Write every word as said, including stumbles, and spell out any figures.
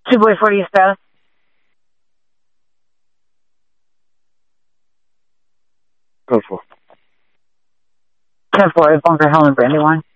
Two boy forty is fast. Go for it. ten four, Bunker Helen, Brandywine.